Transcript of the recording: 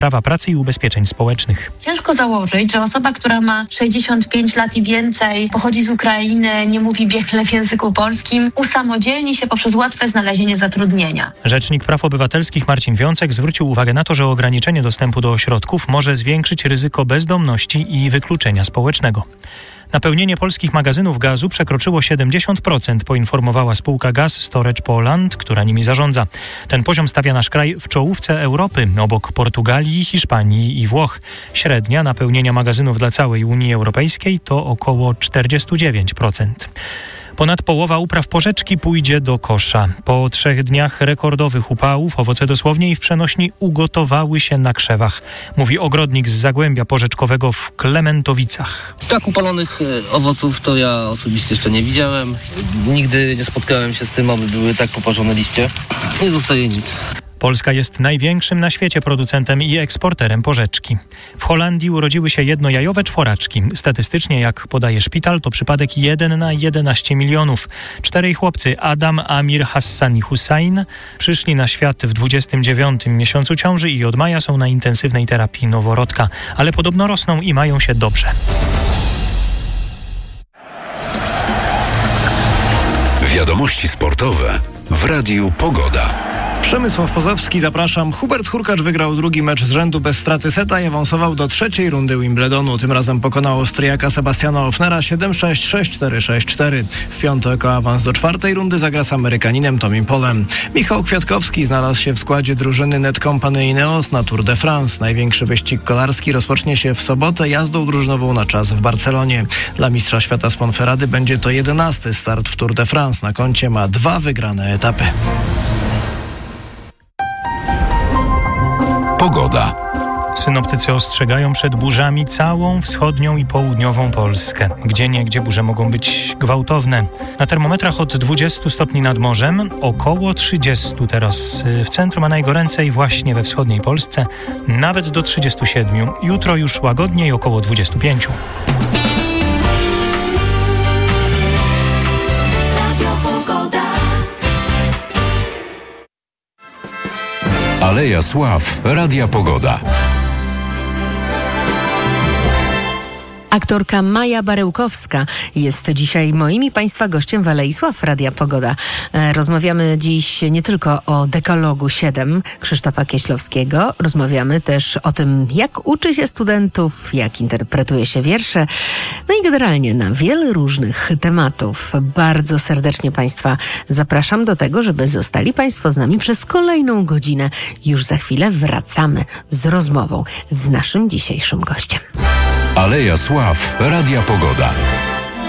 Prawa Pracy i Ubezpieczeń Społecznych. Ciężko założyć, że osoba, która ma 65 lat i więcej, pochodzi z Ukrainy, nie mówi biegle w języku polskim, usamodzielni się poprzez łatwe znalezienie zatrudnienia. Rzecznik Praw Obywatelskich Marcin Wiącek zwrócił uwagę na to, że ograniczenie dostępu do ośrodków może zwiększyć ryzyko bezdomności i wykluczenia społecznego. Napełnienie polskich magazynów gazu przekroczyło 70%, poinformowała spółka Gas Storage Poland, która nimi zarządza. Ten poziom stawia nasz kraj w czołówce Europy, obok Portugalii, Hiszpanii i Włoch. Średnia napełnienia magazynów dla całej Unii Europejskiej to około 49%. Ponad połowa upraw porzeczki pójdzie do kosza. Po 3 dniach rekordowych upałów owoce dosłownie i w przenośni ugotowały się na krzewach, mówi ogrodnik z Zagłębia Porzeczkowego w Klementowicach. Tak upalonych owoców to ja osobiście jeszcze nie widziałem. Nigdy nie spotkałem się z tym, aby były tak poparzone liście. Nie zostaje nic. Polska jest największym na świecie producentem i eksporterem porzeczki. W Holandii urodziły się jednojajowe czworaczki. Statystycznie, jak podaje szpital, to przypadek 1 na 11 milionów. 4 chłopcy, Adam, Amir, Hassan i Hussein, przyszli na świat w 29. miesiącu ciąży i od maja są na intensywnej terapii noworodka. Ale podobno rosną i mają się dobrze. Wiadomości sportowe w Radiu Pogoda. Przemysław Pozowski, zapraszam. Hubert Hurkacz wygrał drugi mecz z rzędu bez straty seta i awansował do 3. rundy Wimbledonu. Tym razem pokonał Austriaka Sebastiana Ofnera 7-6, 6-4, 6-4. W piątek o awans do 4. rundy zagra z Amerykaninem Tomim Polem. Michał Kwiatkowski znalazł się w składzie drużyny Net Company Ineos na Tour de France. Największy wyścig kolarski rozpocznie się w sobotę jazdą drużynową na czas w Barcelonie. Dla mistrza świata z Ponferrady będzie to 11. start w Tour de France. Na koncie ma 2 wygrane etapy. Pogoda. Synoptycy ostrzegają przed burzami całą wschodnią i południową Polskę. Gdzieniegdzie burze mogą być gwałtowne. Na termometrach od 20 stopni nad morzem, około 30 teraz w centrum, a najgoręcej właśnie we wschodniej Polsce, nawet do 37. Jutro już łagodniej, około 25. Aleja Sław, Radia Pogoda. Aktorka Maja Barełkowska jest dzisiaj moim i Państwa gościem w Alei Sław Radia Pogoda. Rozmawiamy dziś nie tylko o Dekalogu 7 Krzysztofa Kieślowskiego, rozmawiamy też o tym, jak uczy się studentów, jak interpretuje się wiersze, no i generalnie na wiele różnych tematów. Bardzo serdecznie Państwa zapraszam do tego, żeby zostali Państwo z nami przez kolejną godzinę. Już za chwilę wracamy z rozmową z naszym dzisiejszym gościem. Aleja Sław, Radia Pogoda.